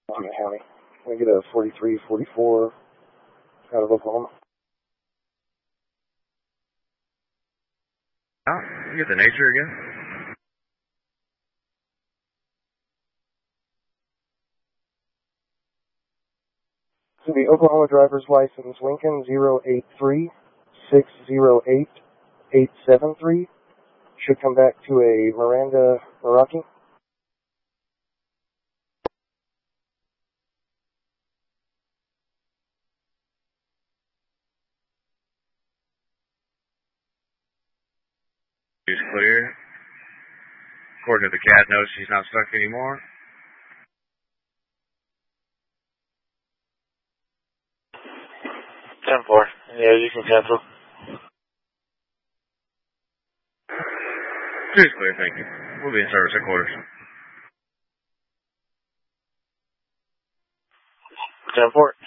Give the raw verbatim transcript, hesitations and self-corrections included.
Oklahoma County. Can I get a forty-three forty-four out of Oklahoma? Oh, you get the nature again? So the Oklahoma driver's license, Lincoln zero eight three six zero eight eight seven three, should come back to a Miranda Meraki. She's clear. According to the cat notes, she's not stuck anymore. ten four. Yeah, you can cancel. She's clear, thank you. We'll be in service at quarters. ten four.